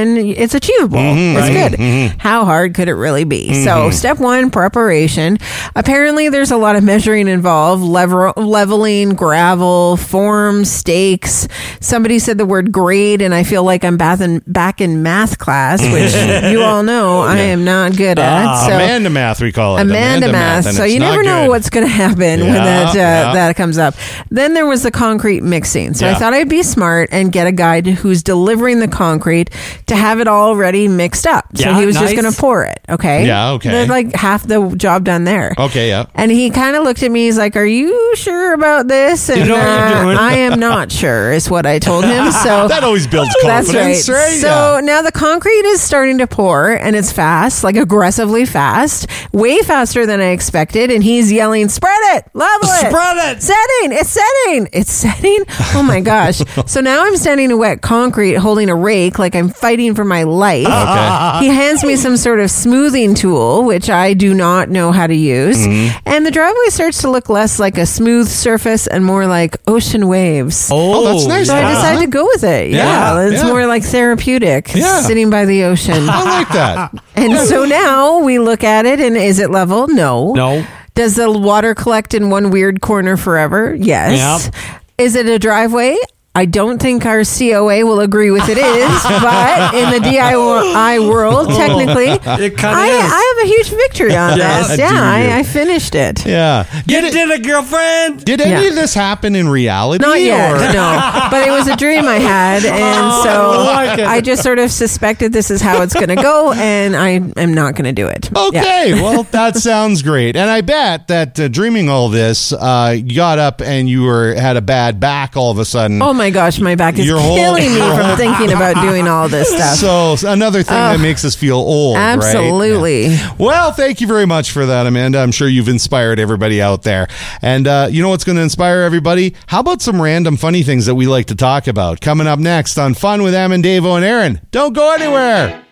and it's achievable. It's good. How hard could it really be? So step one, preparation. Apparently there's a lot of measuring involved, leveling, gravel, form, stakes. Somebody said the word grade, and I feel like I'm back in math class, which you all know I am not good at. So Amanda math, we call it. Amanda math. So you never know what's going to happen when that comes up. Then there was the concrete mixing. So I thought I'd be smart and get a guy who's delivering the concrete to have it already mixed up. So he was just going to pour it. Okay. Yeah. Okay. There's like half the job done there. Okay. Yeah. And he kind of looked at me. He's like, "Are you sure about this?" And you know what you're doing? I am not sure, is what I told him. So that always builds confidence, right? So now the concrete is starting to pour, and it's fast, like aggressively fast, way faster than I expected. And he's yelling, "Spread it, level it, Spread it. it's setting." Oh my gosh! So now I'm standing in wet concrete, holding a rake, like I'm fighting for my life. Okay. He hands me some sort of smoothing tool, which I do not know how to use. And the driveway starts to look less like a smooth surface and more like ocean waves. Oh, that's nice. So I decided to go with it. Yeah, it's more like therapeutic, sitting by the ocean. I like that. And so now we look at it, and is it level? No. Does the water collect in one weird corner forever? Yes. Yep. Is it a driveway? I don't think our COA will agree with it is, but in the DIY world, technically, It kind of is. I have a huge victory on this. I finished it. Yeah. You did it, girlfriend. Did any of this happen in reality? Not yet, no. But it was a dream I had, and so I just sort of suspected this is how it's going to go, and I am not going to do it. Okay, well, that sounds great. And I bet that dreaming all this, you got up and you had a bad back all of a sudden. Oh my gosh, my back is killing me from thinking about doing all this stuff. So another thing that makes us feel old, absolutely. Right? Yeah. Well, thank you very much for that, Amanda. I'm sure you've inspired everybody out there. And you know what's going to inspire everybody? How about some random funny things that we like to talk about? Coming up next on Fun with Em and Davo and Aaron. Don't go anywhere.